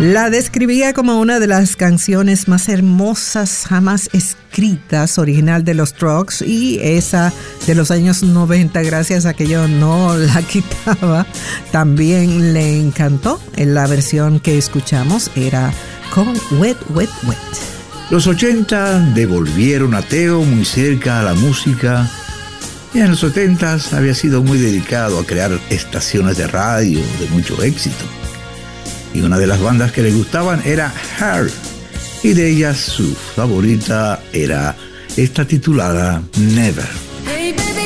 La describía como una de las canciones más hermosas jamás escritas, original de los Strokes, y esa de los años 90, gracias a que yo no la quitaba, también le encantó. En la versión que escuchamos era con Wet, Wet, Wet. Los 80 devolvieron a Teo muy cerca a la música, y en los 70 había sido muy dedicado a crear estaciones de radio de mucho éxito. Y una de las bandas que le gustaban era Her, y de ellas su favorita era esta titulada Never.